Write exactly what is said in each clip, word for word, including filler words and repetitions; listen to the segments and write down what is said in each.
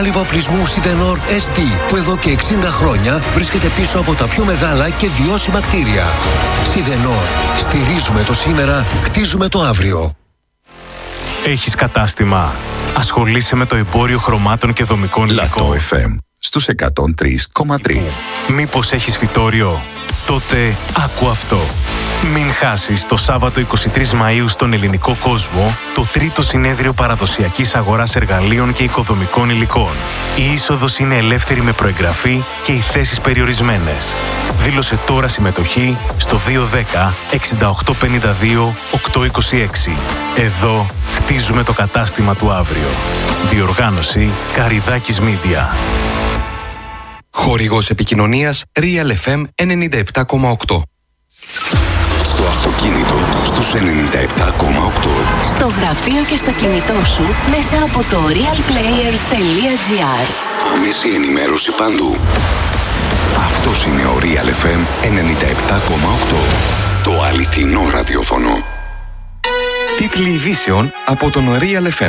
σάλιβα οπλισμού Σιδενόρ ες ντι που εδώ και εξήντα χρόνια βρίσκεται πίσω από τα πιο μεγάλα και βιώσιμα κτίρια. Σιδενόρ. Στηρίζουμε το σήμερα, χτίζουμε το αύριο. Έχεις κατάστημα. Ασχολείσαι με το εμπόριο χρωμάτων και δομικών υλικών. Λατό εφ εμ στους εκατόν τρία κόμμα τρία. Μήπως έχεις φυτόριο? Τότε άκου αυτό. Μην χάσεις το Σάββατο είκοσι τρεις Μαΐου στον ελληνικό κόσμο το τρίτο συνέδριο παραδοσιακής αγοράς εργαλείων και οικοδομικών υλικών. Η είσοδος είναι ελεύθερη με προεγγραφή και οι θέσεις περιορισμένες. Δήλωσε τώρα συμμετοχή στο δύο ένα μηδέν εξήντα οκτώ πενήντα δύο οκτακόσια είκοσι έξι. Εδώ χτίζουμε το κατάστημα του αύριο. Διοργάνωση Καριδάκης Media. Χορηγός επικοινωνίας Real εφ εμ ενενήντα επτά κόμμα οκτώ. Στο αυτοκίνητο στους ενενήντα επτά κόμμα οκτώ. Στο γραφείο και στο κινητό σου μέσα από το realplayer τελεία τζι άρ. Άμεση ενημέρωση παντού. Αυτός είναι ο Real εφ εμ ενενήντα επτά κόμμα οκτώ. Το αληθινό ραδιόφωνο. Τίτλοι ειδήσεων από τον Real εφ εμ.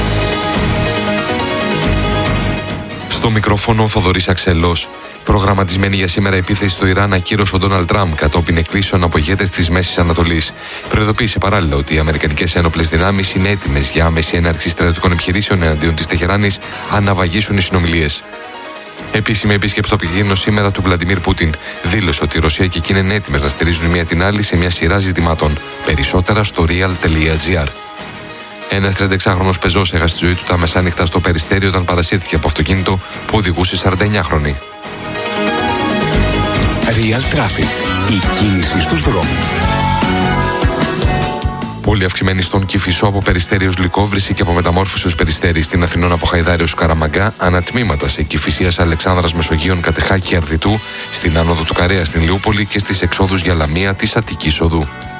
Στο μικρόφωνο ο Θοδωρής Αξελός. Προγραμματισμένη για σήμερα επίθεση στο Ιράν ακύρωσε ο Ντόναλντ Τραμπ κατόπιν εκκλήσεων από ηγέτες της Μέσης Ανατολής. Προειδοποίησε παράλληλα ότι οι αμερικανικές ένοπλες δυνάμεις είναι έτοιμες για άμεση έναρξη στρατιωτικών επιχειρήσεων εναντίον της Τεχεράνης αν να βαγίσουν οι συνομιλίες. Επίσημη επίσκεψη στο Πεκίνο σήμερα του Βλαντιμίρ Πούτιν δήλωσε ότι η Ρωσία και εκείνη είναι έτοιμες να στηρίζουν η μία την άλλη σε μια σειρά ζητημάτων. Περισσότερα στο real τελεία τζι άρ. Ένας τριανταεξάχρονος πεζός έχασε τη ζωή του τα μεσάνυχτα στο Περιστέρι όταν παρασύρθηκε από αυτοκίνητο που οδηγούσε σαρανταεννιάχρονη. Real Traffic. Η κίνηση στους δρόμους. Πολύ αυξημένη στον Κηφισό από Περιστέρι ως Λυκόβρηση και από Μεταμόρφωση ως Περιστέρι, στην Αθηνών από Χαϊδάρη ως Καραμαγκά, ανατμήματα σε Κηφισίας Αλεξάνδρας Μεσογείων Κατεχάκη Αρδιτού, στην άνοδο του Καρέα στην Λιούπολη και στις εξόδους για Λαμία της Αττικής Οδού.